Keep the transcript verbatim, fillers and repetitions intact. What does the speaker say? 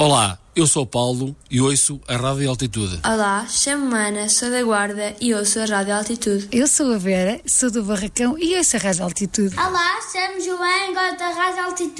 Olá, eu sou o Paulo e ouço a Rádio Altitude. Olá, chamo-me Ana, sou da Guarda e ouço a Rádio Altitude. Eu sou a Vera, sou do Barracão e ouço a Rádio Altitude. Olá, chamo-me João e gosto da Rádio Altitude.